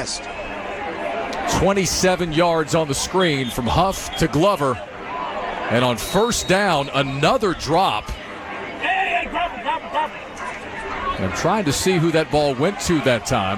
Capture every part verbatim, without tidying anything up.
best. twenty-seven yards on the screen from Huff to Glover. And on first down, another drop. And I'm trying to see who that ball went to that time.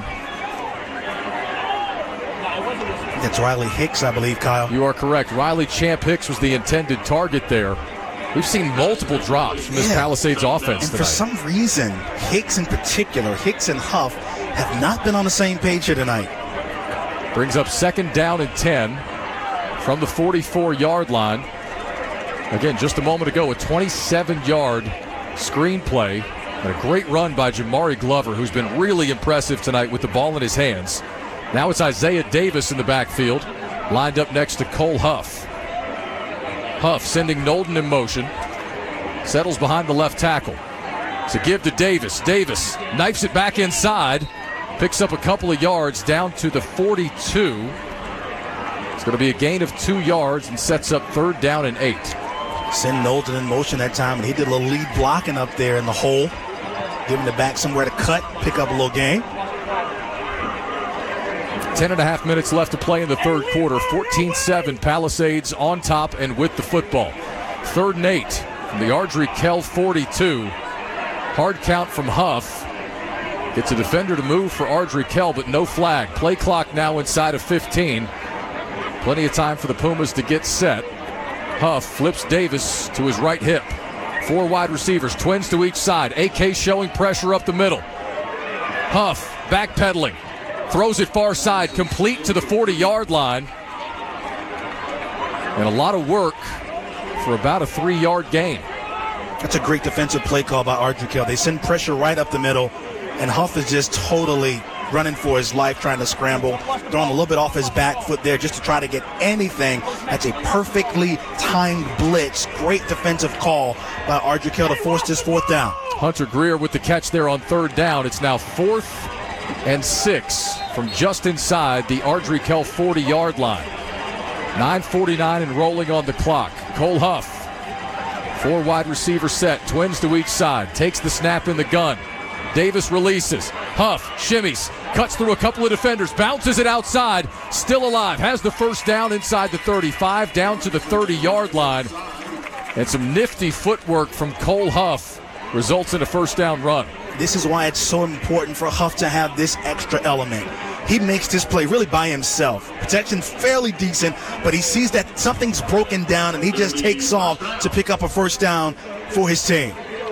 That's Riley Hicks, I believe, Kyle. You are correct. Riley Champ Hicks was the intended target there. We've seen multiple drops from this yeah. Palisades offense And tonight. for some reason, Hicks in particular, Hicks and Huff, have not been on the same page here tonight. Brings up second down and ten from the forty-four-yard line. Again, just a moment ago, a twenty-seven-yard screen play and a great run by Jamari Glover, who's been really impressive tonight with the ball in his hands. Now it's Isaiah Davis in the backfield, lined up next to Cole Huff. Huff sending Nolden in motion, settles behind the left tackle. It's a give to Davis. Davis knifes it back inside, picks up a couple of yards down to the forty-two. It's going to be a gain of two yards and sets up third down and eight. Send Nolden in motion that time, and he did a little lead blocking up there in the hole, giving the back somewhere to cut, pick up a little gain. Ten and a half minutes left to play in the third quarter. fourteen seven, Palisades on top and with the football. Third and eight from the Ardrey Kell forty-two. Hard count from Huff. Gets a defender to move for Ardrey Kell, but no flag. Play clock now inside of fifteen. Plenty of time for the Pumas to get set. Huff flips Davis to his right hip. Four wide receivers, twins to each side. A K showing pressure up the middle. Huff backpedaling. Throws it far side, complete to the forty-yard line. And a lot of work for about a three-yard gain. That's a great defensive play call by Ardrey Kell. They send pressure right up the middle, and Huff is just totally running for his life, trying to scramble, throwing a little bit off his back foot there just to try to get anything. That's a perfectly timed blitz. Great defensive call by Ardrey Kell to force this fourth down. Hunter Greer with the catch there on third down. It's now fourth and six from just inside the Ardrey Kell forty-yard line. nine forty-nine and rolling on the clock. Cole Huff, four wide receiver set, twins to each side, takes the snap in the gun. Davis releases. Huff shimmies, cuts through a couple of defenders, bounces it outside, still alive, has the first down inside the thirty-five, down to the thirty-yard line. And some nifty footwork from Cole Huff results in a first down run. This is why it's so important for Huff to have this extra element. He makes this play really by himself. Protection fairly decent, but he sees that something's broken down and he just takes off to pick up a first down for his team.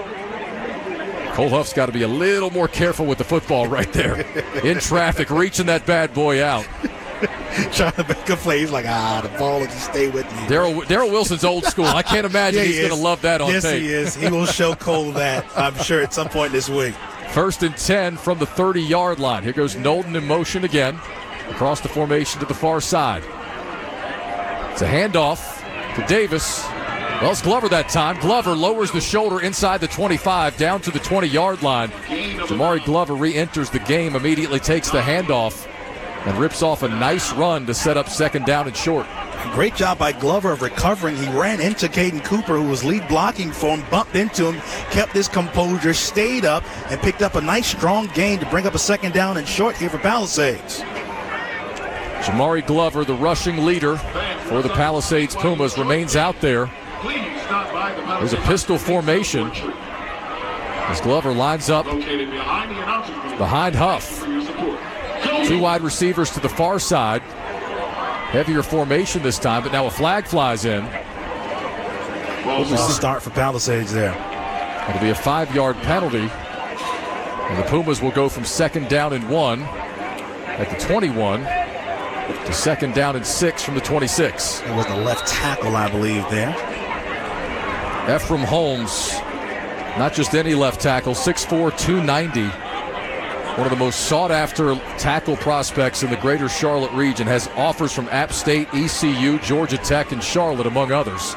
Cole Huff's got to be a little more careful with the football right there. In traffic, reaching that bad boy out. Trying to make a play. He's like, ah, the ball will just stay with me. Daryl Daryl Wilson's old school. I can't imagine yeah, he's he going to love that on yes, tape. Yes, he is. He will show Cole that, I'm sure, at some point this week. First and ten from the thirty-yard line. Here goes Nolden in motion again. Across the formation to the far side. It's a handoff to Davis. Well, it's Glover that time. Glover lowers the shoulder inside the twenty-five, down to the twenty-yard line. Jamari Glover re-enters the game, immediately takes the handoff, and rips off a nice run to set up second down and short. Great job by Glover of recovering. He ran into Caden Cooper, who was lead blocking for him, bumped into him, kept his composure, stayed up, and picked up a nice strong gain to bring up a second down and short here for Palisades. Jamari Glover, the rushing leader for the Palisades Pumas, remains out there. There's a pistol formation as Glover lines up behind Huff. Two wide receivers to the far side. Heavier formation this time, but now a flag flies in. Well, start for Palisades there. It'll be a five-yard penalty. And the Pumas will go from second down and one at the twenty-one to second down and six from the twenty-six. It was the left tackle, I believe, there. Ephraim Holmes, not just any left tackle, six four, two ninety. One of the most sought-after tackle prospects in the greater Charlotte region, has offers from App State, E C U, Georgia Tech, and Charlotte, among others.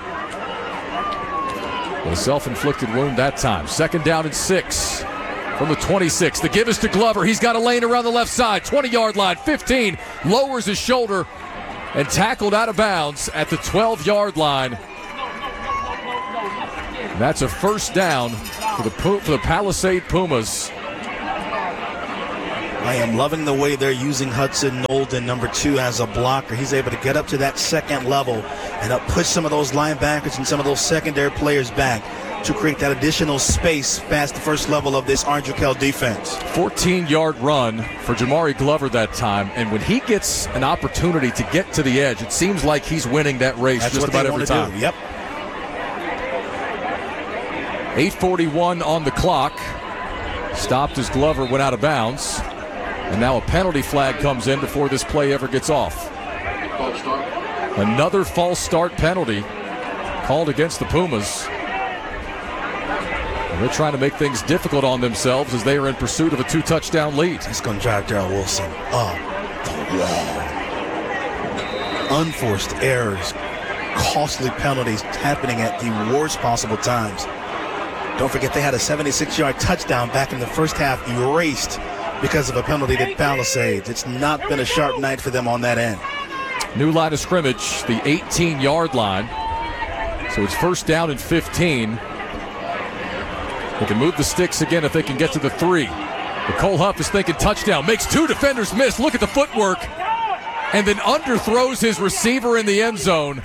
A self-inflicted wound that time. Second down and six from the twenty-six. The give is to Glover. He's got a lane around the left side. twenty-yard line, fifteen. Lowers his shoulder and tackled out of bounds at the twelve-yard line. And that's a first down for the, for the Palisade Pumas. I am loving the way they're using Hudson Nolden, number two, as a blocker. He's able to get up to that second level and up push some of those linebackers and some of those secondary players back to create that additional space past the first level of this Ardrey Kell defense. fourteen-yard run for Jamari Glover that time, and when he gets an opportunity to get to the edge, it seems like he's winning that race That's just what about they every want to time. do. Yep. eight forty-one on the clock. Stopped as Glover went out of bounds. And now a penalty flag comes in before this play ever gets off. Another false start penalty called against the Pumas. And they're trying to make things difficult on themselves as they are in pursuit of a two-touchdown lead. It's going to drive Darrell Wilson up the wall. Unforced errors, costly penalties happening at the worst possible times. Don't forget they had a seventy-six-yard touchdown back in the first half erased because of a penalty at Palisades. It's not been a sharp night for them on that end. New line of scrimmage, the eighteen-yard line. So it's first down and fifteen. They can move the sticks again if they can get to the three. But Cole Huff is thinking touchdown. Makes two defenders miss. Look at the footwork. And then underthrows his receiver in the end zone.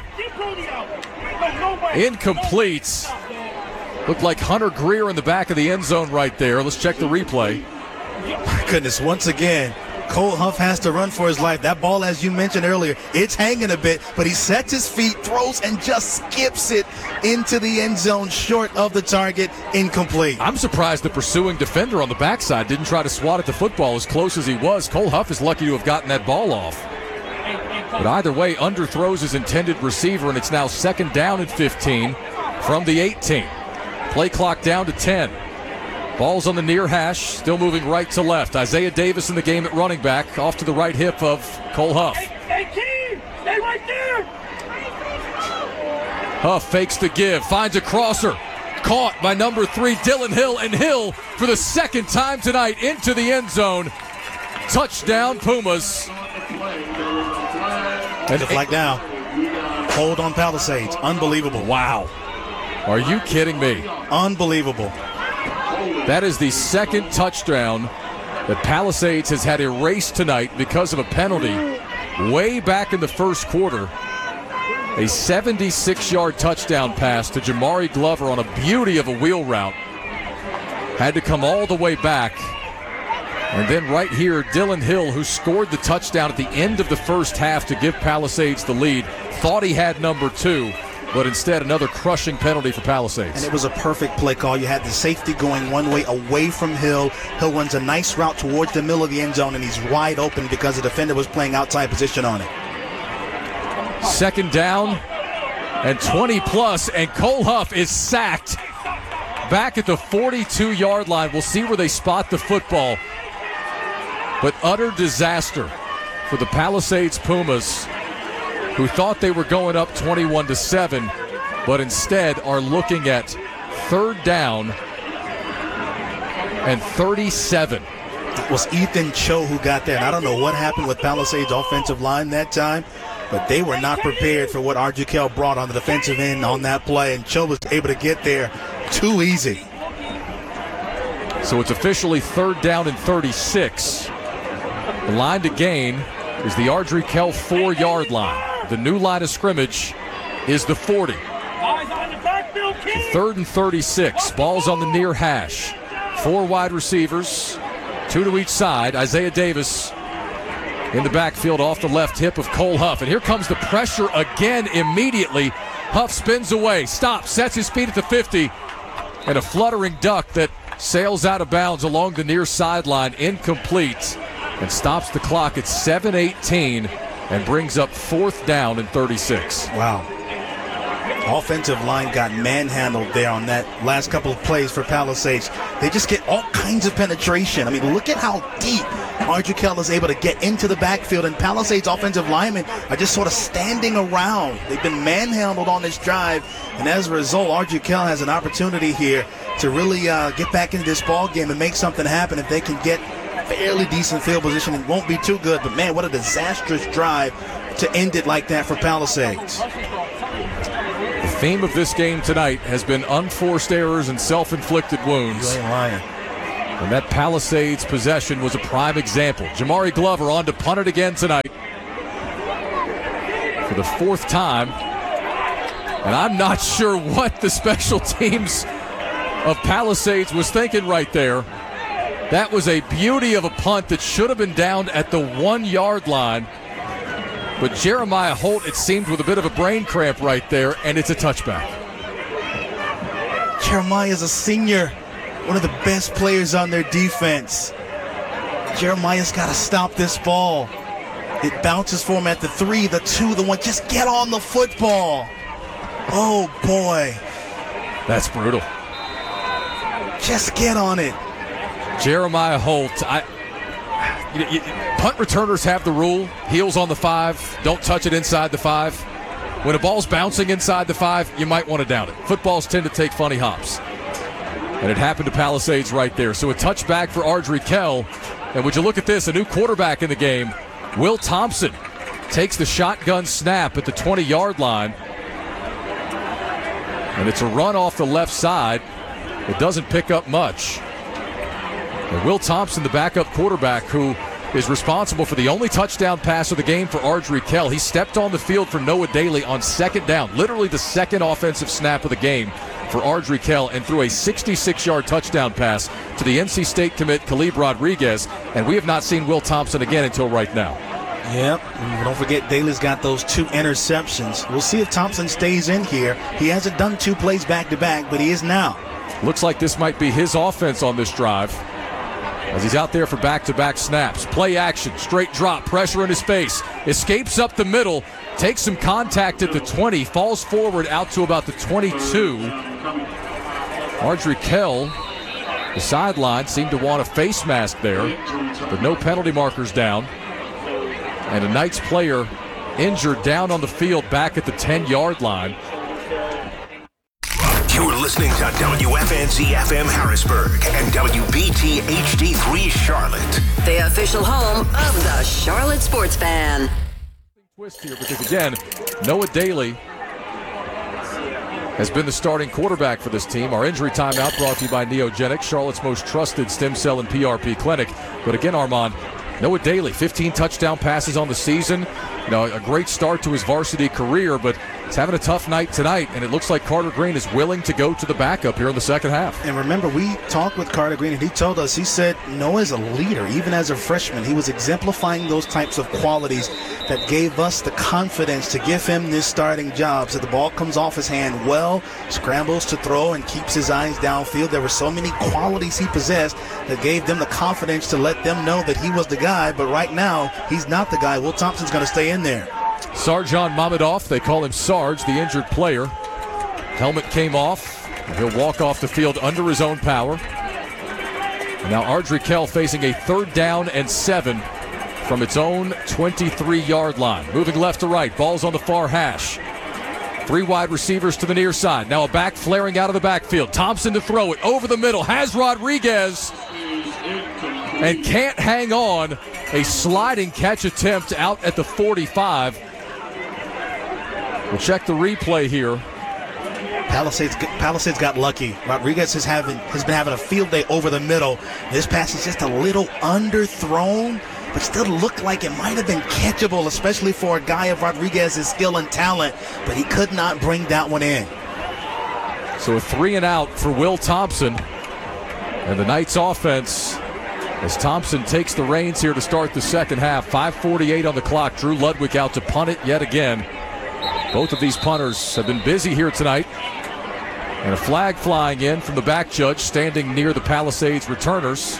Incomplete. Looked like Hunter Greer in the back of the end zone right there. Let's check the replay. My goodness, once again, Cole Huff has to run for his life. That ball, as you mentioned earlier, it's hanging a bit, but he sets his feet, throws, and just skips it into the end zone short of the target, incomplete. I'm surprised the pursuing defender on the backside didn't try to swat at the football as close as he was. Cole Huff is lucky to have gotten that ball off. But either way, underthrows his intended receiver, and it's now second down and fifteen from the eighteen. Play clock down to ten. Ball's on the near hash, still moving right to left. Isaiah Davis in the game at running back, off to the right hip of Cole Huff. Hey, team, stay right there. Huff fakes the give, finds a crosser. Caught by number three, Dylan Hill, and Hill for the second time tonight into the end zone. Touchdown, Pumas. And the flag now. Hold on Palisades. Unbelievable. Wow. Are you kidding me? Unbelievable. That is the second touchdown that Palisades has had erased tonight because of a penalty way back in the first quarter. A seventy-six-yard touchdown pass to Jamari Glover on a beauty of a wheel route. Had to come all the way back. And then right here, Dylan Hill, who scored the touchdown at the end of the first half to give Palisades the lead, thought he had number two. But instead, another crushing penalty for Palisades. And it was a perfect play call. You had the safety going one way away from Hill. Hill runs a nice route towards the middle of the end zone, and he's wide open because the defender was playing outside position on it. Second down and twenty plus, and Cole Huff is sacked back at the forty-two-yard line. We'll see where they spot the football. But utter disaster for the Palisades Pumas, who thought they were going up twenty-one to seven, but instead are looking at third down and thirty-seven. It was Ethan Cho who got there. And I don't know what happened with Palisades' offensive line that time, but they were not prepared for what Ardrey Kell brought on the defensive end on that play, and Cho was able to get there too easy. So it's officially third down and thirty-six. The line to gain is the Ardrey Kell four-yard line. The new line of scrimmage is the forty. The third and thirty-six. Ball's on the near hash. Four wide receivers, two to each side. Isaiah Davis in the backfield off the left hip of Cole Huff. And here comes the pressure again immediately. Huff spins away, stops, sets his feet at the fifty, and a fluttering duck that sails out of bounds along the near sideline, incomplete, and stops the clock at seven eighteen and brings up fourth down and thirty-six. Wow. Offensive line got manhandled there on that last couple of plays for Palisades. They just get all kinds of penetration. I mean, look at how deep Ardrey Kell is able to get into the backfield, and Palisades offensive linemen are just sort of standing around. They've been manhandled on this drive, and as a result, Ardrey Kell has an opportunity here to really uh, get back into this ball game and make something happen if they can get fairly decent field position. It won't be too good, but man, what a disastrous drive to end it like that for Palisades. The theme of this game tonight has been unforced errors and self-inflicted wounds. You ain't lying. And that Palisades possession was a prime example. Jamari Glover on to punt it again tonight for the fourth time. And I'm not sure what the special teams of Palisades was thinking right there. That was a beauty of a punt that should have been down at the one-yard line. But Jeremiah Holt, it seemed, with a bit of a brain cramp right there, and it's a touchback. Jeremiah's a senior, one of the best players on their defense. Jeremiah's got to stop this ball. It bounces for him at the three, the two, the one. Just get on the football. Oh, boy. That's brutal. Just get on it. Jeremiah Holt, I, you, you, punt returners have the rule, heels on the five, don't touch it inside the five. When a ball's bouncing inside the five, you might want to down it. Footballs tend to take funny hops. And it happened to Palisades right there. So a touchback for Ardrey Kell. And would you look at this, a new quarterback in the game, Will Thompson takes the shotgun snap at the twenty-yard line. And it's a run off the left side. It doesn't pick up much. And Will Thompson, the backup quarterback, who is responsible for the only touchdown pass of the game for Ardrey Kell. He stepped on the field for Noah Daly on second down, literally the second offensive snap of the game for Ardrey Kell, and threw a sixty-six-yard touchdown pass to the N C State commit Caleb Rodriguez. And we have not seen Will Thompson again until right now. Yep, and don't forget Daly's got those two interceptions. We'll see if Thompson stays in here. He hasn't done two plays back-to-back, but he is now. Looks like this might be his offense on this drive, as he's out there for back-to-back snaps. Play action, straight drop, pressure in his face. Escapes up the middle, takes some contact at the twenty, falls forward out to about the twenty-two. Ardrey Kell, the sideline, seemed to want a face mask there, but no penalty markers down. And a Knights player injured down on the field back at the ten-yard line. You're listening to W F N Z F M Harrisburg and W B T H D three Charlotte, the official home of the Charlotte Sports Fan. Twist here because, again, Noah Daly has been the starting quarterback for this team. Our injury timeout brought to you by Neogenics, Charlotte's most trusted stem cell and P R P clinic. But again, Armand, Noah Daly, fifteen touchdown passes on the season. You know, a great start to his varsity career, but he's having a tough night tonight, and it looks like Carter Green is willing to go to the backup here in the second half. And remember, we talked with Carter Green, and he told us, he said Noah's a leader. Even as a freshman, he was exemplifying those types of qualities that gave us the confidence to give him this starting job. So the ball comes off his hand well, scrambles to throw, and keeps his eyes downfield. There were so many qualities he possessed that gave them the confidence to let them know that he was the guy. But right now, he's not the guy. Will Thompson's going to stay in there. Sarjan Mamedov, they call him Sarge, the injured player. Helmet came off. He'll walk off the field under his own power. And now Ardrey Kell facing a third down and seven from its own twenty-three-yard line. Moving left to right, ball's on the far hash. Three wide receivers to the near side. Now a back flaring out of the backfield. Thompson to throw it over the middle. Has Rodriguez and can't hang on. A sliding catch attempt out at the forty-five. We'll check the replay here. Palisades, Palisades got lucky. Rodriguez is having, has been having a field day over the middle. This pass is just a little underthrown, but still looked like it might have been catchable, especially for a guy of Rodriguez's skill and talent, but he could not bring that one in. So a three and out for Will Thompson. And the Knights offense, as Thompson takes the reins here to start the second half. five forty-eight on the clock. Drew Ludwig out to punt it yet again. Both of these punters have been busy here tonight. And a flag flying in from the back judge standing near the Palisades returners.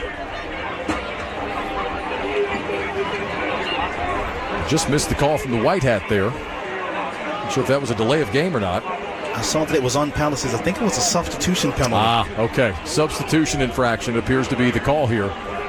Just missed the call from the white hat there. Not sure if that was a delay of game or not. I saw that it was on Palisades. I think it was a substitution penalty. Ah, okay. Substitution infraction appears to be the call here.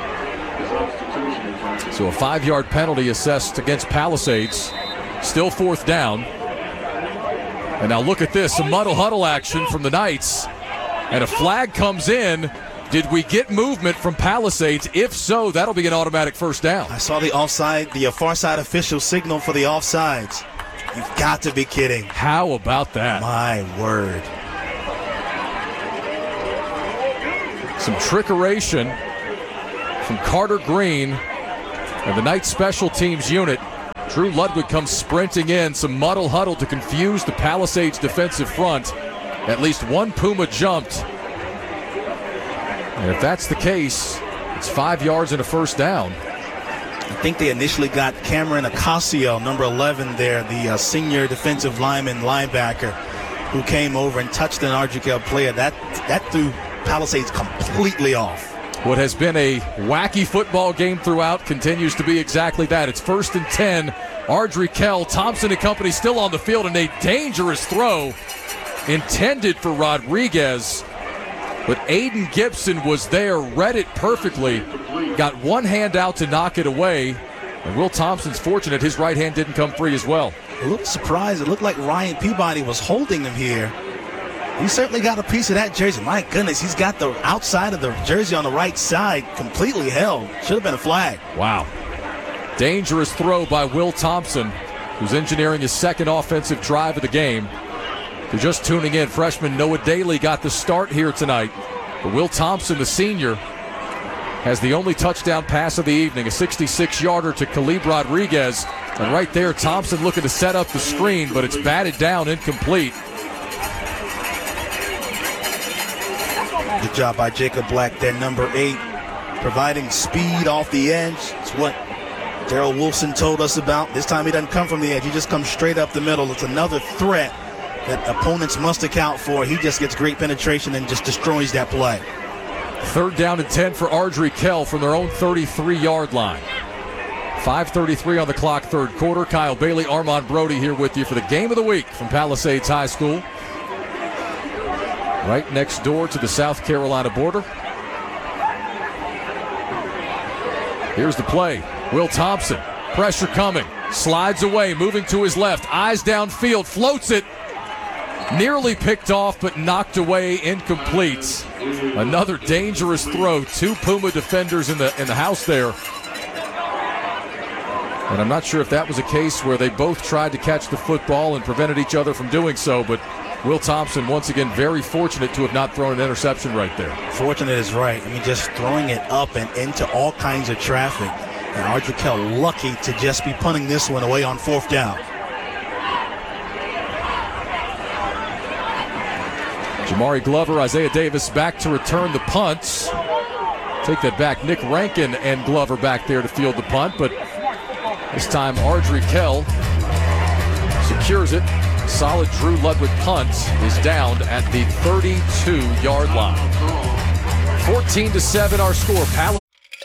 So a five-yard penalty assessed against Palisades. Still fourth down. And now look at this, some muddle huddle action from the Knights. And a flag comes in. Did we get movement from Palisades? If so, that'll be an automatic first down. I saw the offside, the far side official signal for the offsides. You've got to be kidding. How about that? My word. Some trickeration from Carter Green and the Knights special teams unit. Drew Ludwig comes sprinting in, some muddle huddle to confuse the Palisades defensive front. At least one Puma jumped. And if that's the case, it's five yards and a first down. I think they initially got Cameron Ocasio, number eleven there, the uh, senior defensive lineman linebacker, who came over and touched an Ardrey player. That, that threw Palisades completely off. What has been a wacky football game throughout continues to be exactly that. It's first and ten. Ardrey Kell, Thompson and company still on the field, and a dangerous throw intended for Rodriguez. But Aiden Gibson was there, read it perfectly, got one hand out to knock it away. And Will Thompson's fortunate his right hand didn't come free as well. A little surprised. It looked like Ryan Peabody was holding him here. He certainly got a piece of that jersey. My goodness, he's got the outside of the jersey on the right side completely held. Should have been a flag. Wow. Dangerous throw by Will Thompson, who's engineering his second offensive drive of the game. If you're just tuning in, freshman Noah Daly got the start here tonight. But Will Thompson, the senior, has the only touchdown pass of the evening, a sixty-six-yarder to Khalib Rodriguez. And right there, Thompson looking to set up the screen, but it's batted down, incomplete. Good job by Jacob Black there, number eight, providing speed off the edge. It's what Daryl Wilson told us about. This time he doesn't come from the edge. He just comes straight up the middle. It's another threat that opponents must account for. He just gets great penetration and just destroys that play. Third down and ten for Ardrey Kell from their own thirty-three-yard line. five thirty-three on the clock, third quarter. Kyle Bailey, Armand Brody here with you for the game of the week from Palisades High School. Right next door to the South Carolina border. Here's the play. Will Thompson, pressure coming, slides away, moving to his left, eyes downfield, floats it. Nearly picked off, but knocked away, incomplete. Another dangerous throw. Two Puma defenders in the in the house there. And I'm not sure if that was a case where they both tried to catch the football and prevented each other from doing so, but Will Thompson, once again, very fortunate to have not thrown an interception right there. Fortunate is right. I mean, just throwing it up and into all kinds of traffic. And Ardrey Kell lucky to just be punting this one away on fourth down. Jamari Glover, Isaiah Davis back to return the punts. Take that back. Nick Rankin and Glover back there to field the punt, but this time Ardrey Kell secures it. Solid Drew Ludwig punt is downed at the thirty-two-yard line. fourteen to seven our score. Pal-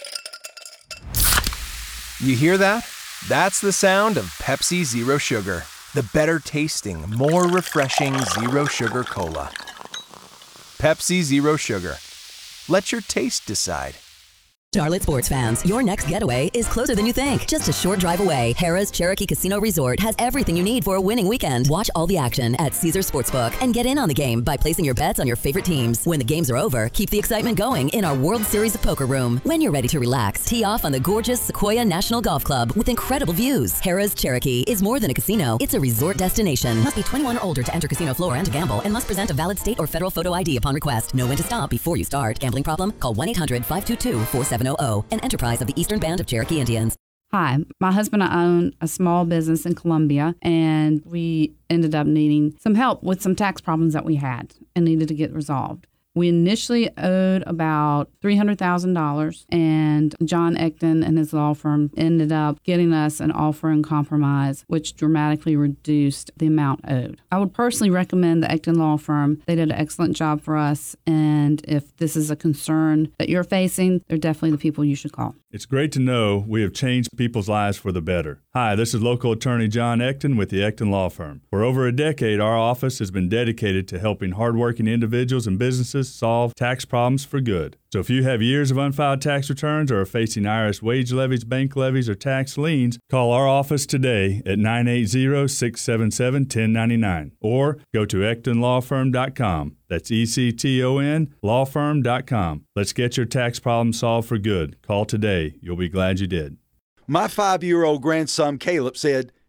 You hear that? That's the sound of Pepsi Zero Sugar. The better tasting, more refreshing Zero Sugar Cola. Pepsi Zero Sugar. Let your taste decide. Charlotte sports fans, your next getaway is closer than you think. Just a short drive away, Harrah's Cherokee Casino Resort has everything you need for a winning weekend. Watch all the action at Caesars Sportsbook and get in on the game by placing your bets on your favorite teams. When the games are over, keep the excitement going in our World Series of Poker room. When you're ready to relax, tee off on the gorgeous Sequoia National Golf Club with incredible views. Harrah's Cherokee is more than a casino, it's a resort destination. Must be twenty-one or older to enter casino floor and to gamble, and must present a valid state or federal photo I D upon request. Know when to stop before you start. Gambling problem? Call one eight hundred five two two four seven zero zero. An enterprise of the Eastern Band of Cherokee Indians. Hi, my husband and I own a small business in Columbia, and we ended up needing some help with some tax problems that we had and needed to get resolved. We initially owed about three hundred thousand dollars, and John Ecton and his law firm ended up getting us an offer in compromise, which dramatically reduced the amount owed. I would personally recommend the Ecton Law Firm. They did an excellent job for us, and if this is a concern that you're facing, they're definitely the people you should call. It's great to know we have changed people's lives for the better. Hi, this is local attorney John Ecton with the Ecton Law Firm. For over a decade, our office has been dedicated to helping hardworking individuals and businesses solve tax problems for good. So if you have years of unfiled tax returns or are facing I R S wage levies, bank levies, or tax liens, call our office today at nine eight zero, six seven seven, one zero nine nine or go to ecton law firm dot com. That's E C T O N law firm dot com. Let's get your tax problem solved for good. Call today. You'll be glad you did. My five-year-old grandson Caleb said,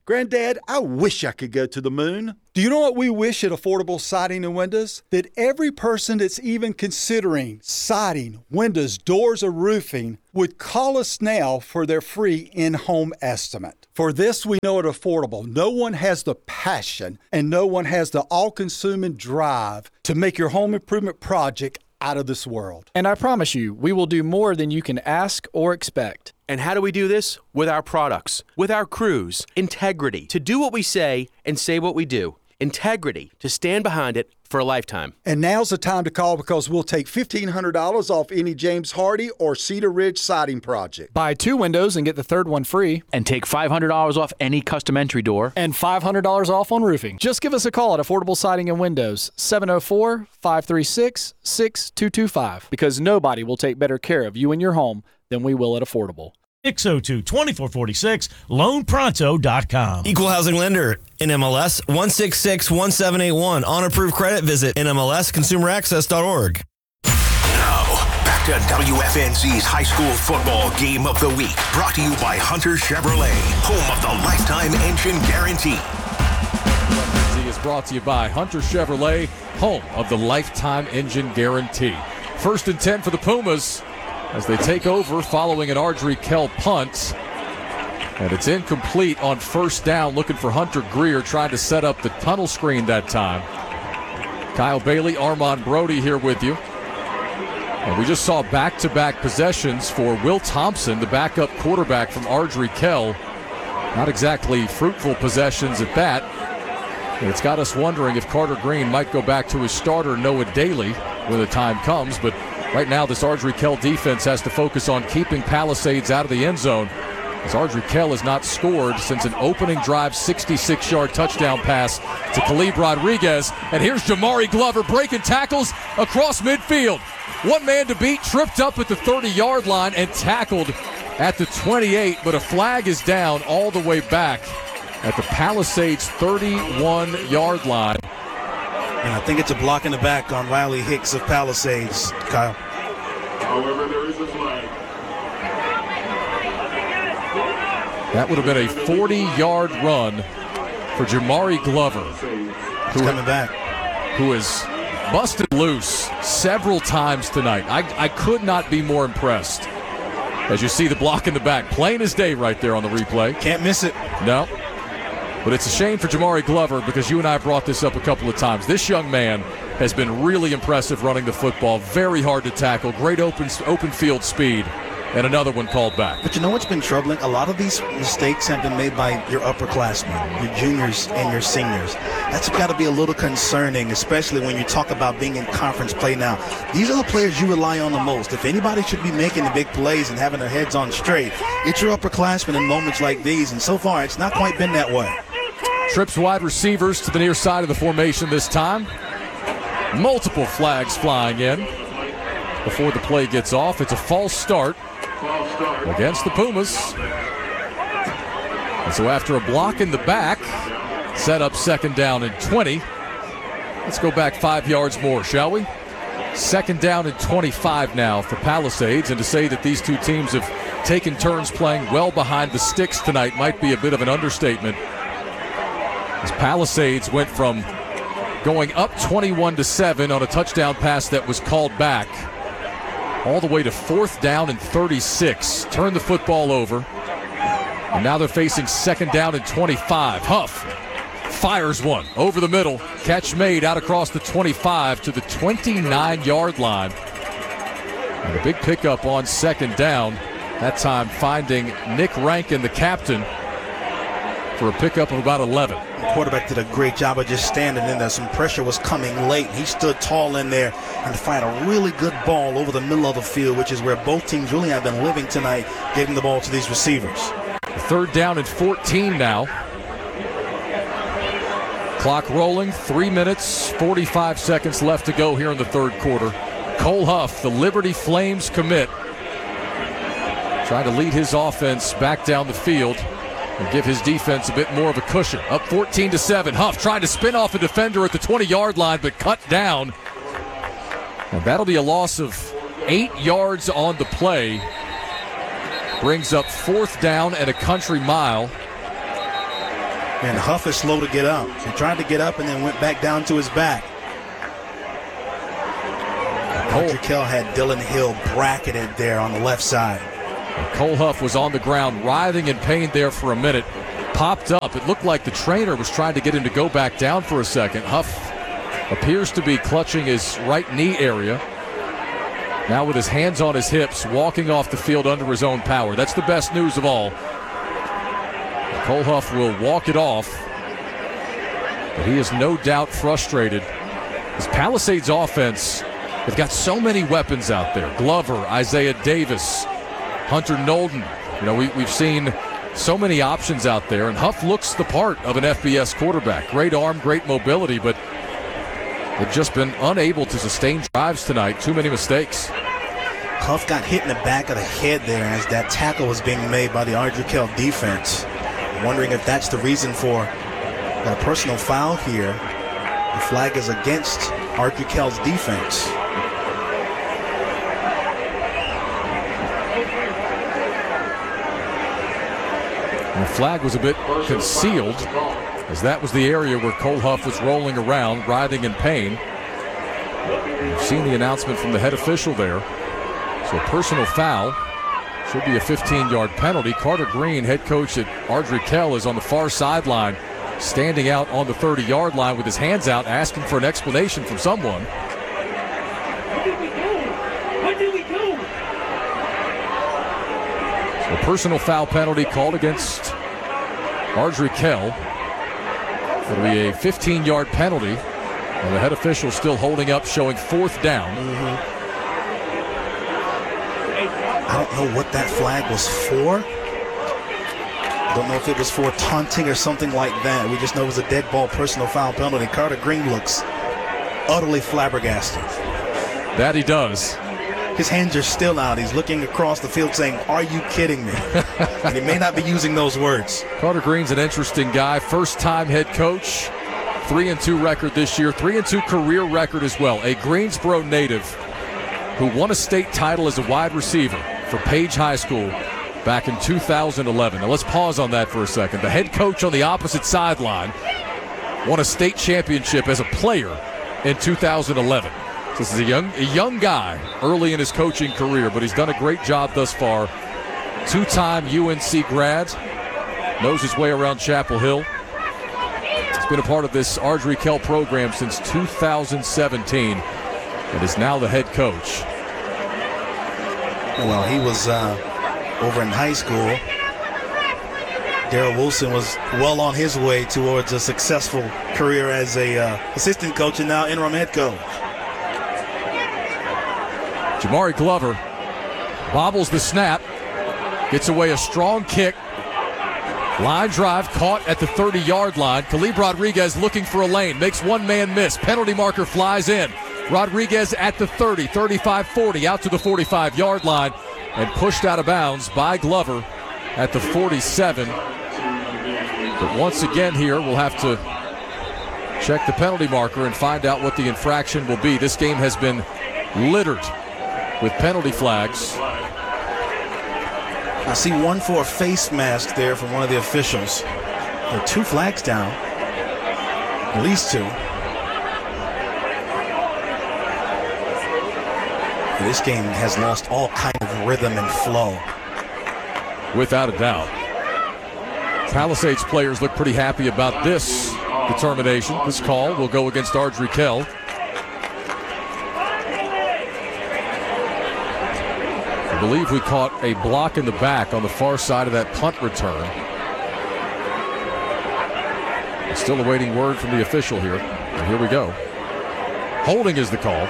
Granddad, I wish I could go to the moon. Do you know what we wish at Affordable Siding and Windows? That every person that's even considering siding, windows, doors, or roofing would call us now for their free in-home estimate. For this, we know at Affordable, no one has the passion and no one has the all-consuming drive to make your home improvement project out of this world. And I promise you, we will do more than you can ask or expect. And how do we do this? With our products, with our crews, integrity, to do what we say and say what we do. Integrity, to stand behind it for a lifetime. And now's the time to call because we'll take fifteen hundred dollars off any James Hardy or Cedar Ridge siding project. Buy two windows and get the third one free. And take five hundred dollars off any custom entry door. And five hundred dollars off on roofing. Just give us a call at Affordable Siding and Windows, seven oh four, five three six, six two two five. Because nobody will take better care of you and your home than we will at Affordable. six oh two, two four four six, loan pronto dot com. Equal housing lender, N M L S one six six one seven eight one. On approved credit, visit N M L S consumer access dot org. Now, back to W F N Z's high school football game of the week. Brought to you by Hunter Chevrolet, home of the lifetime engine guarantee. W F N Z is brought to you by Hunter Chevrolet, home of the lifetime engine guarantee. First and ten for the Pumas as they take over following an Ardrey Kell punt. And it's incomplete on first down, looking for Hunter Greer, trying to set up the tunnel screen that time. Kyle Bailey, Armand Brody here with you. And we just saw back-to-back possessions for Will Thompson, the backup quarterback from Ardrey Kell. Not exactly fruitful possessions at that. And it's got us wondering if Carter Green might go back to his starter, Noah Daly, when the time comes. But right now, this Ardrey Kell defense has to focus on keeping Palisades out of the end zone, as Ardrey Kell has not scored since an opening drive sixty-six yard touchdown pass to Khalib Rodriguez. And here's Jamari Glover breaking tackles across midfield. One man to beat, tripped up at the thirty yard line and tackled at the twenty-eight, but a flag is down all the way back at the Palisades thirty-one yard line. And I think it's a block in the back on Riley Hicks of Palisades, Kyle. However, there is a flag. That would have been a forty yard run for Jamari Glover, who, coming back, who has busted loose several times tonight. I, I could not be more impressed. As you see the block in the back, plain as day right there on the replay. Can't miss it. No. But it's a shame for Jamari Glover because you and I brought this up a couple of times. This young man has been really impressive running the football. Very hard to tackle. Great open open field speed. And another one called back. But you know what's been troubling? A lot of these mistakes have been made by your upperclassmen, your juniors and your seniors. That's got to be a little concerning, especially when you talk about being in conference play now. These are the players you rely on the most. If anybody should be making the big plays and having their heads on straight, it's your upperclassmen in moments like these. And so far, it's not quite been that way. Trips wide receivers to the near side of the formation this time. Multiple flags flying in before the play gets off. It's a false start against the Pumas. And so after a block in the back, set up second down and twenty. Let's go back five yards more, shall we? Second down and twenty-five now for Palisades. And to say that these two teams have taken turns playing well behind the sticks tonight might be a bit of an understatement. As Palisades went from going up twenty-one to seven on a touchdown pass that was called back, all the way to fourth down and thirty-six. Turn the football over. And now they're facing second down and twenty-five. Huff fires one over the middle. Catch made out across the twenty-five to the twenty-nine yard line. And a big pickup on second down. That time finding Nick Rankin, the captain, for a pickup of about eleven. The quarterback did a great job of just standing in there. Some pressure was coming late. He stood tall in there and fired a really good ball over the middle of the field, which is where both teams really have been living tonight, giving the ball to these receivers. Third down and fourteen now. Clock rolling, three minutes, forty-five seconds left to go here in the third quarter. Cole Huff, the Liberty Flames commit, trying to lead his offense back down the field and give his defense a bit more of a cushion. Up fourteen to seven. Huff trying to spin off a defender at the twenty yard line, but cut down. And that'll be a loss of eight yards on the play. Brings up fourth down and a country mile. And Huff is slow to get up. He tried to get up and then went back down to his back. Ardrey-Kell had Dylan Hill bracketed there on the left side. Cole Huff was on the ground, writhing in pain there for a minute. Popped up. It looked like the trainer was trying to get him to go back down for a second. Huff appears to be clutching his right knee area. Now with his hands on his hips, walking off the field under his own power. That's the best news of all. Cole Huff will walk it off, but he is no doubt frustrated. This Palisades offense, they've got so many weapons out there. Glover, Isaiah Davis, Hunter Nolden. You know, we, we've seen so many options out there, and Huff looks the part of an F B S quarterback. Great arm, great mobility, but they've just been unable to sustain drives tonight. Too many mistakes. Huff got hit in the back of the head there as that tackle was being made by the Ardrey-Kell defense. I'm wondering if that's the reason for a personal foul here. The flag is against Ardrey-Kell's defense. And the flag was a bit concealed, as that was the area where Cole Huff was rolling around, writhing in pain. You've seen the announcement from the head official there. So a personal foul. Should be a fifteen-yard penalty. Carter Green, head coach at Ardrey-Kell, is on the far sideline, standing out on the thirty-yard line with his hands out, asking for an explanation from someone. So a personal foul penalty called against Ardrey-Kell. It'll be a fifteen-yard penalty. And the head official still holding up, showing fourth down. Mm-hmm. I don't know what that flag was for. I don't know if it was for taunting or something like that. We just know it was a dead ball personal foul penalty. Carter Green looks utterly flabbergasted. That he does. His hands are still out. He's looking across the field saying, "Are you kidding me?" And he may not be using those words. Carter Green's an interesting guy. First-time head coach. three and two record this year. three and two career record as well. A Greensboro native who won a state title as a wide receiver for Page High School back in two thousand eleven. Now let's pause on that for a second. The head coach on the opposite sideline won a state championship as a player in two thousand eleven. So this is a young, a young guy early in his coaching career, but he's done a great job thus far. Two-time U N C grad, knows his way around Chapel Hill. He's been a part of this Ardrey-Kell program since two thousand seventeen and is now the head coach. Well, he was uh, over in high school. Darrell Wilson was well on his way towards a successful career as a uh, assistant coach and now interim head coach. Jamari Glover bobbles the snap, gets away a strong kick. Line drive caught at the thirty-yard line. Caleb Rodriguez looking for a lane, makes one man miss. Penalty marker flies in. Rodriguez at the thirty, thirty-five, forty, out to the forty-five-yard line, and pushed out of bounds by Glover at the forty-seven. But once again here, we'll have to check the penalty marker and find out what the infraction will be. This game has been littered with penalty flags. I see one for a face mask there from one of the officials. There are two flags down, at least two. This game has lost all kind of rhythm and flow. Without a doubt. Palisades players look pretty happy about this determination. This call will go against Ardrey-Kell. I believe we caught a block in the back on the far side of that punt return. Still awaiting word from the official here. And here we go. Holding is the call.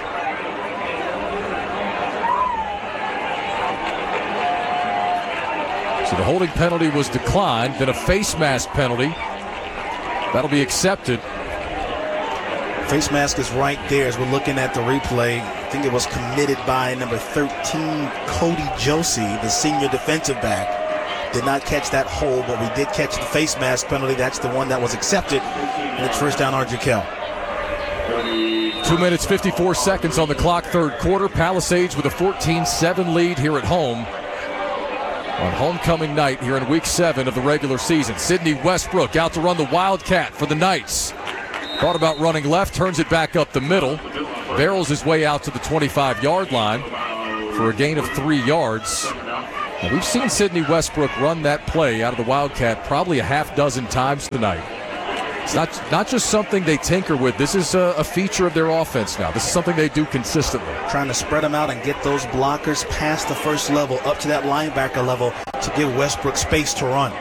So the holding penalty was declined, then a face mask penalty. That'll be accepted. Face mask is right there as we're looking at the replay. I think it was committed by number thirteen, Cody Josie, the senior defensive back. Did not catch that hold, but we did catch the face mask penalty. That's the one that was accepted, and it's first down Ardrey-Kell. Two minutes, fifty-four seconds on the clock, third quarter. Palisades with a fourteen seven lead here at home. on homecoming night here in week seven of the regular season. Sidney Westbrook out to run the Wildcat for the Knights. Thought about running left, turns it back up the middle, barrels his way out to the twenty-five-yard line for a gain of three yards. Now, we've seen Sidney Westbrook run that play out of the Wildcat probably a half dozen times tonight. It's not, not just something they tinker with. This is a, a feature of their offense now. This is something they do consistently. Trying to spread them out and get those blockers past the first level, up to that linebacker level, to give Westbrook space to run.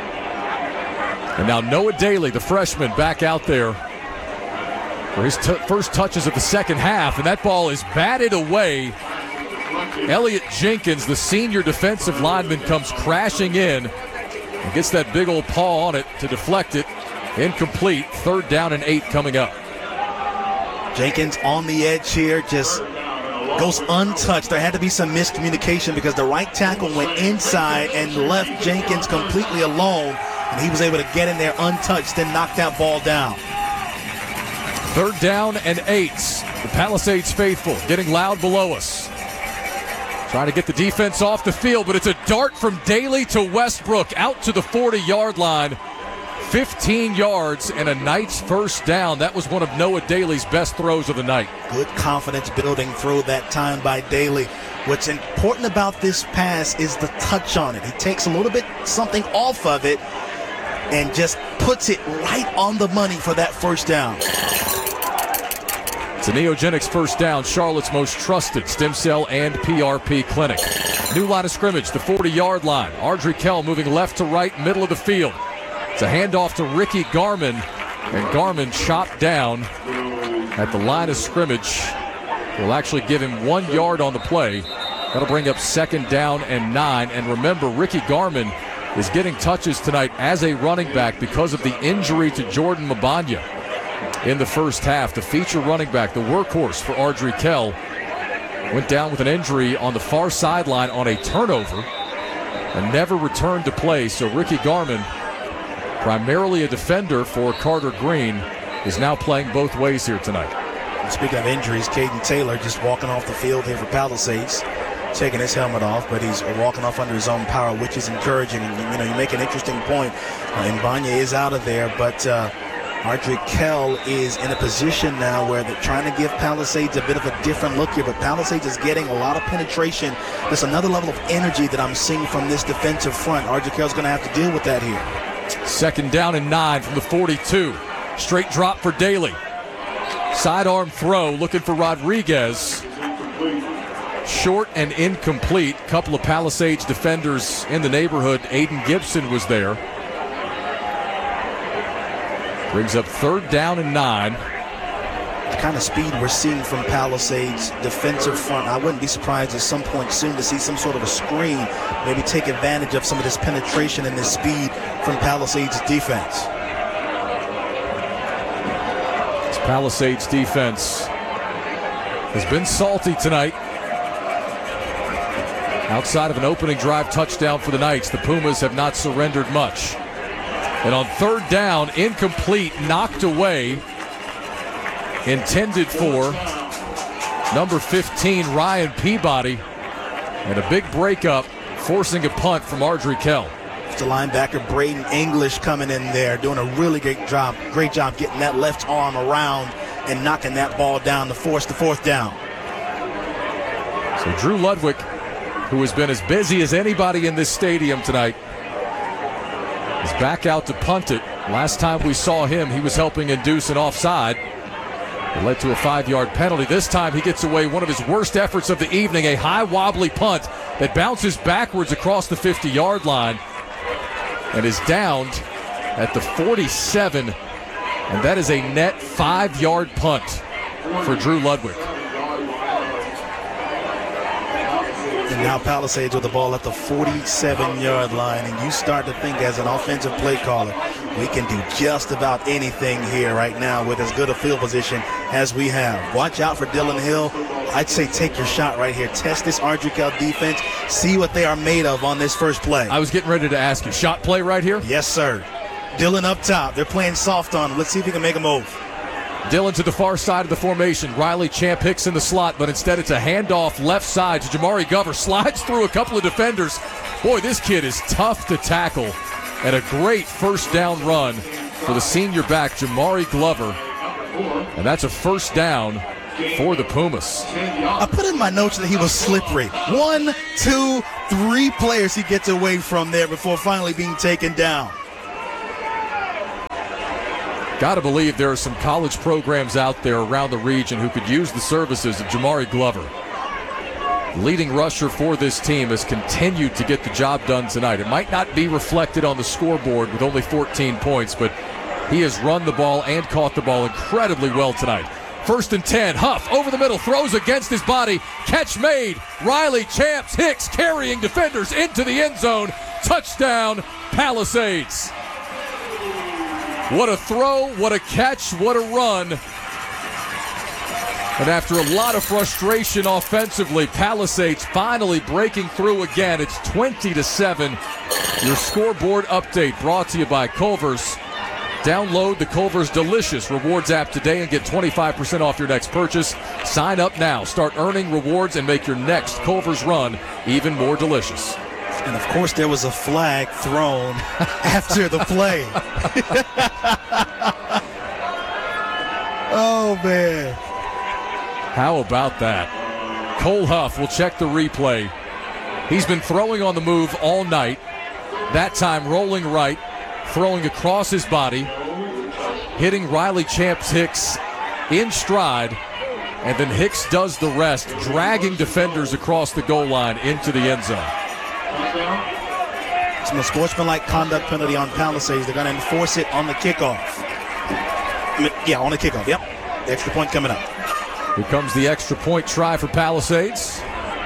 And now Noah Daly, the freshman, back out there for his t- first touches of the second half, and that ball is batted away. Elliot Jenkins, the senior defensive lineman, comes crashing in and gets that big old paw on it to deflect it. Incomplete. Third down and eight coming up. Jenkins on the edge here, just goes untouched. There had to be some miscommunication because the right tackle went inside and left Jenkins completely alone, and he was able to get in there untouched, then knock that ball down. Third down and eight. The Palisades faithful getting loud below us. Trying to get the defense off the field, but it's a dart from Daly to Westbrook out to the forty-yard line. fifteen yards and a Knights first down. That was one of Noah Daly's best throws of the night. Good confidence building throw that time by Daly. What's important about this pass is the touch on it. He takes a little bit something off of it and just puts it right on the money for that first down. It's a Neogenics first down, Charlotte's most trusted stem cell and P R P clinic. New line of scrimmage, the forty-yard line. Ardrey Kell moving left to right, middle of the field. It's a handoff to Ricky Garman, and Garman chopped down at the line of scrimmage. Will actually give him one yard on the play. That'll bring up second down and nine. And remember, Ricky Garman is getting touches tonight as a running back because of the injury to Jordan Mabanya in the first half. The feature running back, the workhorse for Ardrey Kell, went down with an injury on the far sideline on a turnover and never returned to play. So Ricky Garman, primarily a defender for Carter Green, is now playing both ways here tonight. Speaking of injuries, Caden Taylor just walking off the field here for Palisades, taking his helmet off, but he's walking off under his own power, which is encouraging. And, you know, you make an interesting point. Uh, Mbanya is out of there, but uh, Ardrey Kell is in a position now where they're trying to give Palisades a bit of a different look here, but Palisades is getting a lot of penetration. There's another level of energy that I'm seeing from this defensive front. Ardrey Kell's going to have to deal with that here. Second down and nine from the forty-two. Straight drop for Daly. Sidearm throw looking for Rodriguez. Short and incomplete. Couple of Palisades defenders in the neighborhood. Aiden Gibson was there. Brings up third down and nine. The kind of speed we're seeing from Palisades defensive front, I wouldn't be surprised at some point soon to see some sort of a screen, maybe take advantage of some of this penetration and this speed from Palisades defense. This Palisades defense has been salty tonight. Outside of an opening drive touchdown for the Knights, the Pumas have not surrendered much. And on third down, incomplete, knocked away, intended for number fifteen, Ryan Peabody. And a big breakup, forcing a punt from Ardrey Kell. It's the linebacker, Braden English, coming in there, doing a really great job, great job getting that left arm around and knocking that ball down to force the fourth down. So Drew Ludwig, who has been as busy as anybody in this stadium tonight, is back out to punt it. Last time we saw him, he was helping induce an offside. It led to a five-yard penalty. This time he gets away one of his worst efforts of the evening, a high wobbly punt that bounces backwards across the fifty-yard line and is downed at the forty-seven. And that is a net five-yard punt for Drew Ludwig. And now Palisades with the ball at the forty-seven-yard line. And you start to think as an offensive play caller, we can do just about anything here right now with as good a field position as we have. Watch out for Dylan Hill. I'd say take your shot right here. Test this Ardrey Kell defense. See what they are made of on this first play. I was getting ready to ask you, shot play right here? Yes, sir. Dylan up top. They're playing soft on him. Let's see if he can make a move. Dillon to the far side of the formation. Riley Champ Hicks in the slot, but instead it's a handoff left side to Jamari Glover. Slides through a couple of defenders. Boy, this kid is tough to tackle. And a great first down run for the senior back, Jamari Glover. And that's a first down for the Pumas. I put in my notes that he was slippery. One, two, three players he gets away from there before finally being taken down. Got to believe there are some college programs out there around the region who could use the services of Jamari Glover. Leading rusher for this team has continued to get the job done tonight. It might not be reflected on the scoreboard with only fourteen points, but he has run the ball and caught the ball incredibly well tonight. First and ten, Huff over the middle, throws against his body, catch made. Riley Champs Hicks carrying defenders into the end zone. Touchdown, Palisades. What a throw, what a catch, what a run. And after a lot of frustration offensively, Palisades finally breaking through again. It's twenty to seven. Your scoreboard update brought to you by Culver's. Download the Culver's Delicious Rewards app today and get twenty-five percent off your next purchase. Sign up now. Start earning rewards and make your next Culver's run even more delicious. And, of course, there was a flag thrown after the play. Oh, man. How about that? Cole Huff will check the replay. He's been throwing on the move all night. That time rolling right, throwing across his body, hitting Riley Champs Hicks in stride, and then Hicks does the rest, dragging defenders across the goal line into the end zone. Some sportsmanlike conduct penalty on Palisades. They're going to enforce it on the kickoff. Yeah, on the kickoff. Yep. The extra point coming up. Here comes the extra point try for Palisades.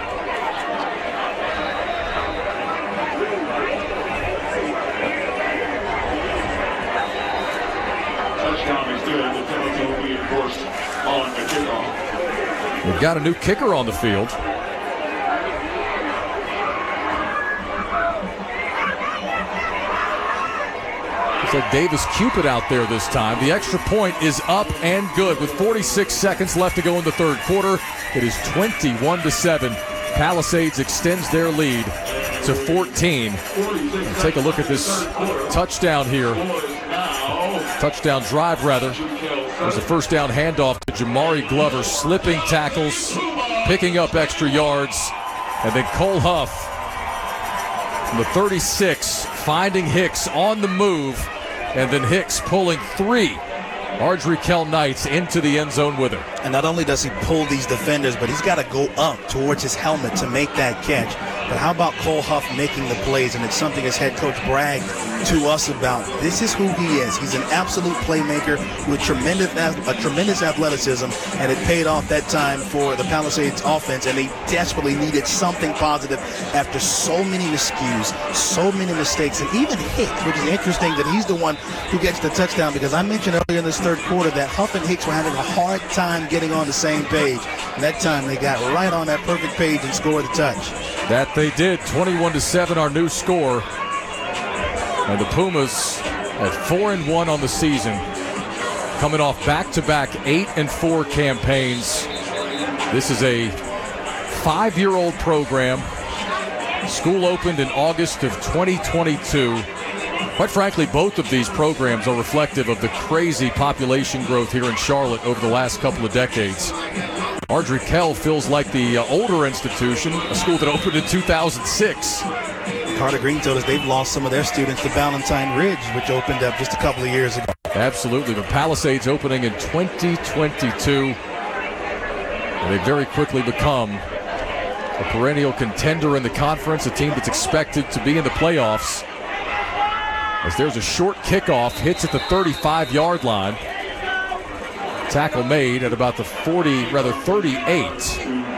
Touchdown is good. The penalty will be enforced on the kickoff. We've got a new kicker on the field. Looks like Davis Cupid out there this time. The extra point is up and good with forty-six seconds left to go in the third quarter. It is twenty-one to seven. Palisades extends their lead to fourteen. And take a look at this touchdown here. Touchdown drive, rather. There's a first down handoff to Jamari Glover, slipping tackles, picking up extra yards. And then Cole Huff from the thirty-six, finding Hicks on the move. And then Hicks pulling three Ardrey-Kell Knights into the end zone with her. And not only does he pull these defenders, but he's got to go up towards his helmet to make that catch. But how about Cole Huff making the plays? And it's something his head coach bragged to us about. This is who he is. He's an absolute playmaker with tremendous, a tremendous athleticism, and it paid off that time for the Palisades offense, and they desperately needed something positive after so many miscues, so many mistakes, and even Hicks, which is interesting that he's the one who gets the touchdown, because I mentioned earlier in this third quarter that Huff and Hicks were having a hard time getting on the same page. And that time they got right on that perfect page and scored the touch. That they did. twenty-one to seven, our new score. And the Pumas at four and one on the season, coming off back-to-back eight and four campaigns. This is a five-year-old program. School opened in August of twenty twenty-two. Quite frankly, both of these programs are reflective of the crazy population growth here in Charlotte over the last couple of decades. Ardrey-Kell feels like the uh, older institution, a school that opened in two thousand six. Carter Green told us they've lost some of their students to Valentine Ridge, which opened up just a couple of years ago. Absolutely, but Palisades opening in twenty twenty-two. And they very quickly become a perennial contender in the conference, a team that's expected to be in the playoffs. As there's a short kickoff, hits at the thirty-five-yard line. Tackle made at about the forty, rather thirty-eight.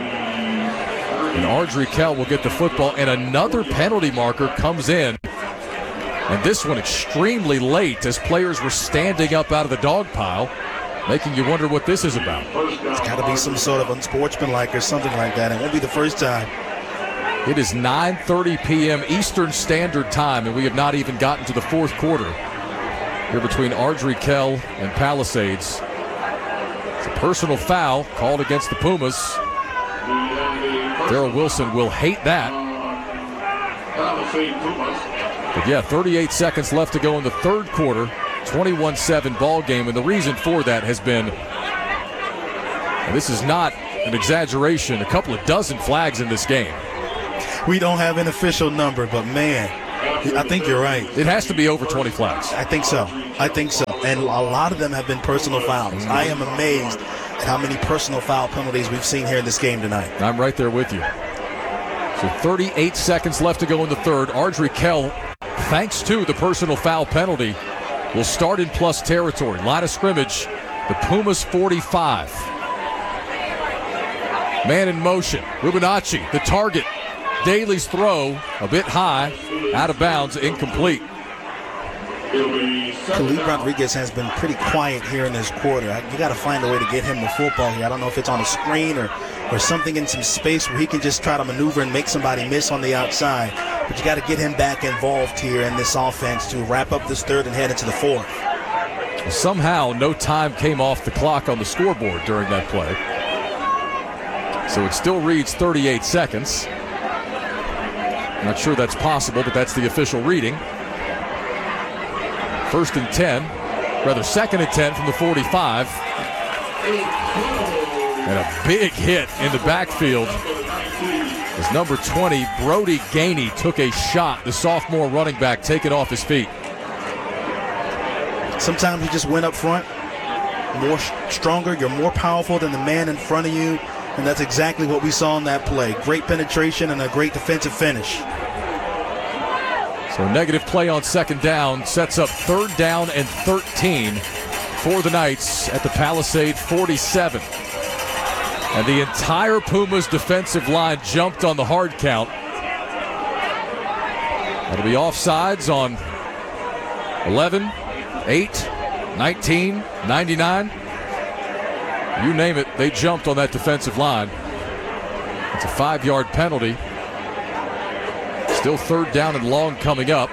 And Ardrey-Kell will get the football, and another penalty marker comes in. And this one extremely late as players were standing up out of the dog pile, making you wonder what this is about. It's got to be some sort of unsportsmanlike or something like that. It won't be the first time. It is nine thirty p.m. Eastern Standard Time, and we have not even gotten to the fourth quarter here between Ardrey-Kell and Palisades. It's a personal foul called against the Pumas. Daryl Wilson will hate that. But yeah, thirty-eight seconds left to go in the third quarter. twenty-one seven ball game, and the reason for that has been, and this is not an exaggeration, a couple of dozen flags in this game. We don't have an official number, but man, I think you're right. It has to be over twenty flags. I think so. I think so. And a lot of them have been personal fouls. Mm-hmm. I am amazed at how many personal foul penalties we've seen here in this game tonight. I'm right there with you. So thirty-eight seconds left to go in the third. Ardrey Kell, thanks to the personal foul penalty, will start in plus territory. Line of scrimmage, the Pumas forty-five. Man in motion. Rubinacci, the target. Daly's throw, a bit high, out of bounds, incomplete. Khalid Rodriguez has been pretty quiet here in this quarter. You got to find a way to get him the football here. I don't know if it's on a screen or, or something in some space where he can just try to maneuver and make somebody miss on the outside. But you got to get him back involved here in this offense to wrap up this third and head into the fourth. Somehow, no time came off the clock on the scoreboard during that play. So it still reads thirty-eight seconds. Not sure that's possible, but that's the official reading. First and ten, rather second and ten from the forty-five. And a big hit in the backfield as number twenty, Brody Gainey, took a shot. The sophomore running back taken off his feet. Sometimes you just went up front, more stronger, you're more powerful than the man in front of you. And that's exactly what we saw in that play. Great penetration and a great defensive finish. So a negative play on second down sets up third down and thirteen for the Knights at the Palisade forty-seven. And the entire Pumas defensive line jumped on the hard count. That'll be offsides on eleven, eight, nineteen, ninety-nine. You name it, they jumped on that defensive line. It's a five-yard penalty. Still third down and long coming up.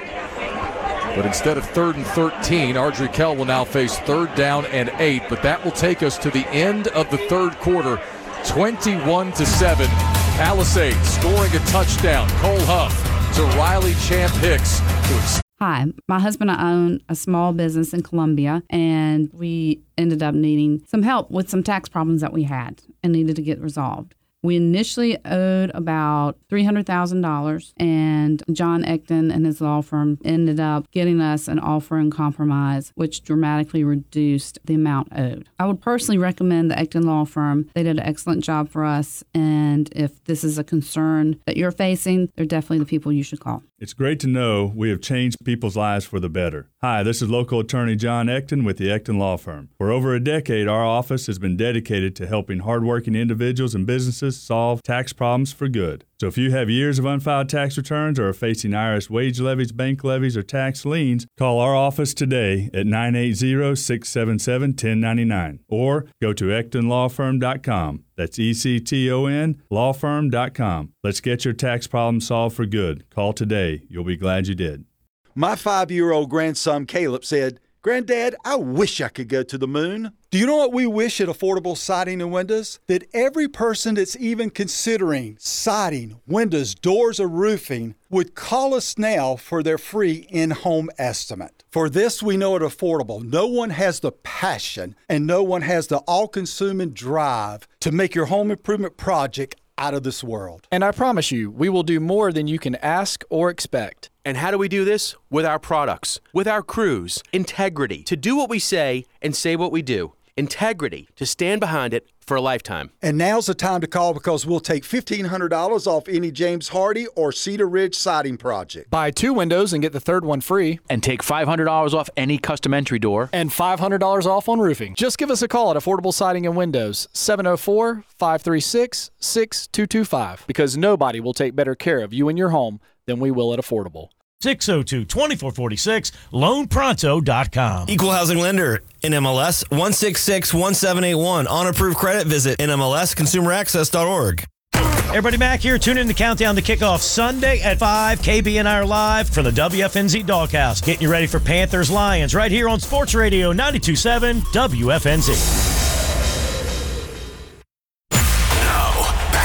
But instead of third and thirteen, Ardrey Kell will now face third down and eight. But that will take us to the end of the third quarter. twenty-one to seven. Palisade scoring a touchdown. Cole Huff to Riley Champ Hicks to Hi, my husband and I own a small business in Columbia, and we ended up needing some help with some tax problems that we had and needed to get resolved. We initially owed about three hundred thousand dollars, and John Ecton and his law firm ended up getting us an offer in compromise, which dramatically reduced the amount owed. I would personally recommend the Ecton Law Firm. They did an excellent job for us, and if this is a concern that you're facing, they're definitely the people you should call. It's great to know we have changed people's lives for the better. Hi, this is local attorney John Ecton with the Ecton Law Firm. For over a decade, our office has been dedicated to helping hardworking individuals and businesses solve tax problems for good. So if you have years of unfiled tax returns or are facing I R S wage levies, bank levies, or tax liens, call our office today at nine eight zero, six seven seven, one zero nine nine or go to ecton law firm dot com. That's E C T O N law firm dot com. Let's get your tax problem solved for good. Call today. You'll be glad you did. My five-year-old grandson Caleb said, "Granddad, I wish I could go to the moon." Do you know what we wish at Affordable Siding and Windows? That every person that's even considering siding, windows, doors, or roofing would call us now for their free in-home estimate. For this, we know it affordable. No one has the passion and no one has the all-consuming drive to make your home improvement project out of this world. And I promise you, we will do more than you can ask or expect. And how do we do this? With our products, with our crews, integrity, to do what we say and say what we do. Integrity, to stand behind it for a lifetime. And now's the time to call because we'll take fifteen hundred dollars off any James Hardy or Cedar Ridge siding project. Buy two windows and get the third one free. And take five hundred dollars off any custom entry door. And five hundred dollars off on roofing. Just give us a call at Affordable Siding and Windows, seven oh four, five three six, six two two five, because nobody will take better care of you and your home than we will at Affordable. six oh two, two four four six, loan pronto dot com. Equal housing lender, N M L S one six six one seven eight one. On approved credit, visit N M L S consumer access dot org. Everybody, Mac here. Tune in to Countdown to Kickoff Sunday at five. K B and I are live from the W F N Z Doghouse. Getting you ready for Panthers Lions right here on Sports Radio ninety-two point seven W F N Z.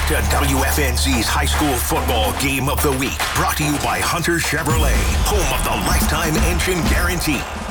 Back to W F N Z's High School Football Game of the Week. Brought to you by Hunter Chevrolet, home of the Lifetime Engine Guarantee.